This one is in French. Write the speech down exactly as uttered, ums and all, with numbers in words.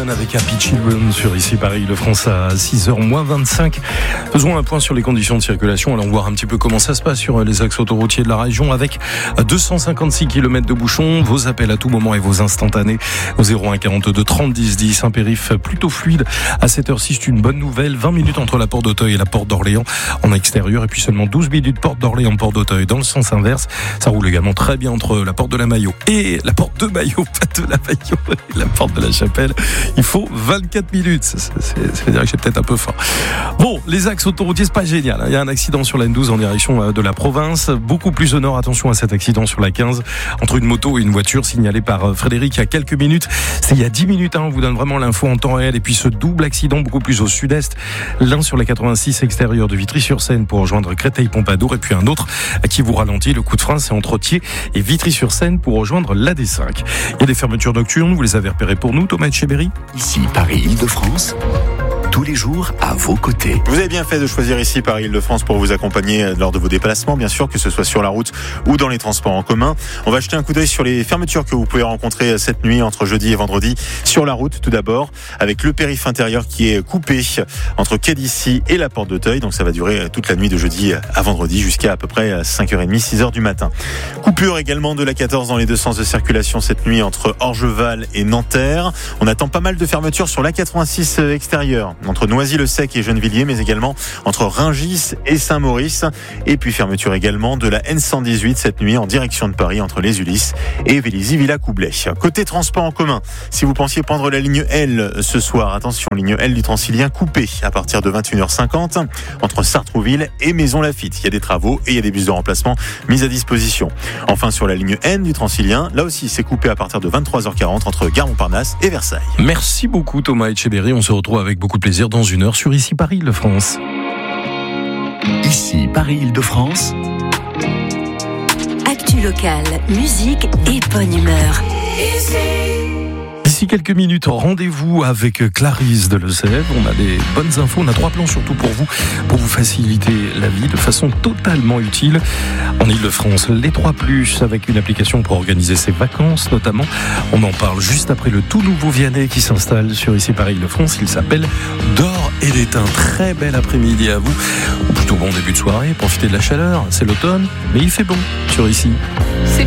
Soundgarden avec Happy Children sur ici Paris-Île-de-France à six heures moins vingt-cinq. Faisons un point sur les conditions de circulation. Allons voir un petit peu comment ça se passe sur les axes autoroutiers de la région avec deux cent cinquante-six kilomètres de bouchons. Vos appels à tout moment et vos instantanés au zéro un quarante-deux trente dix dix. Un périph plutôt fluide à cette heure-ci, c'est une bonne nouvelle. vingt minutes entre la porte d'Auteuil et la porte d'Orléans en extérieur et puis seulement douze minutes porte d'Orléans, porte d'Auteuil dans le sens inverse. Ça roule également très bien entre la porte de la Maillot et la porte de Maillot, pas de la Maillot et la porte de la Chapelle. Il faut vingt-quatre minutes. C'est, c'est, ça veut dire que j'ai peut-être un peu faim. Bon, les axes autoroutiers, c'est pas génial. Il y a un accident sur la N douze en direction de la province. Beaucoup plus au nord. Attention à cet accident sur la quinze entre une moto et une voiture signalé par Frédéric il y a quelques minutes. C'est il y a dix minutes. Hein, on vous donne vraiment l'info en temps réel. Et puis ce double accident beaucoup plus au sud-est. L'un sur la quatre-vingt-six extérieure de Vitry-sur-Seine pour rejoindre Créteil-Pompadour. Et puis un autre qui vous ralentit. Le coup de frein, c'est entre Thiers et Vitry-sur-Seine pour rejoindre l'A D cinq. Il y a des fermetures nocturnes. Vous les avez repérées pour nous, Thomas Etcheberry? Ici, Paris-Île-de-France, tous les jours à vos côtés. Vous avez bien fait de choisir ici Paris-Île-de-France pour vous accompagner lors de vos déplacements, bien sûr, que ce soit sur la route ou dans les transports en commun. On va jeter un coup d'œil sur les fermetures que vous pouvez rencontrer cette nuit entre jeudi et vendredi sur la route, tout d'abord, avec le périph' intérieur qui est coupé entre quai d'Issy et la porte d'Auteuil. Donc ça va durer toute la nuit de jeudi à vendredi jusqu'à à peu près cinq heures trente, six heures du matin. Coupure également de la quatorze dans les deux sens de circulation cette nuit entre Orgeval et Nanterre. On attend pas mal de fermetures sur la quatre-vingt-six extérieure, entre Noisy-le-Sec et Gennevilliers, mais également entre Rungis et Saint-Maurice. Et puis fermeture également de la N cent dix-huit cette nuit en direction de Paris entre les Ulysses et Vélizy-Villacoublay. Côté transport en commun, si vous pensiez prendre la ligne L ce soir, attention, ligne L du Transilien coupée à partir de vingt et une heures cinquante entre Sartrouville et Maisons-Laffitte. Il y a des travaux et il y a des bus de remplacement mis à disposition. Enfin, sur la ligne N du Transilien, là aussi c'est coupé à partir de vingt-trois heures quarante entre Gare Montparnasse et Versailles. Merci beaucoup Thomas Etcheberry. On se retrouve avec beaucoup de plaisir dans une heure sur ici Paris-Île-de-France. Ici Paris-Île-de-France. Actu locale, musique et bonne humeur. D'ici quelques minutes, rendez-vous avec Clarisse de Lezève. On a des bonnes infos, on a trois plans surtout pour vous, pour vous faciliter la vie de façon totalement utile. En Ile-de-France, les trois plus avec une application pour organiser ses vacances notamment. On en parle juste après le tout nouveau Vianney qui s'installe sur ici Paris-Île-de-France. Il s'appelle D'or et d'étain. Très bel après-midi à vous, ou plutôt bon début de soirée. Profitez de la chaleur, c'est l'automne, mais il fait bon sur ici.